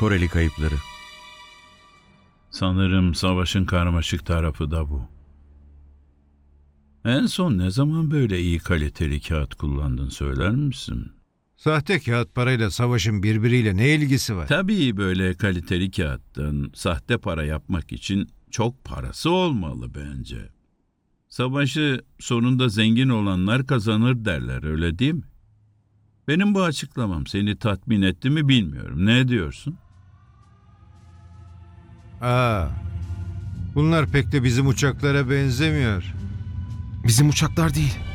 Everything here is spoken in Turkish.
Koreli kayıpları. Sanırım savaşın karmaşık tarafı da bu. En son ne zaman böyle iyi kaliteli kağıt kullandın söyler misin? Sahte kağıt parayla savaşın birbiriyle ne ilgisi var? Tabii böyle kaliteli kağıttan sahte para yapmak için çok parası olmalı bence. Savaşı sonunda zengin olanlar kazanır derler, öyle değil mi? Benim bu açıklamam seni tatmin etti mi bilmiyorum. Ne diyorsun? Bunlar pek de bizim uçaklara benzemiyor. Bizim uçaklar değil.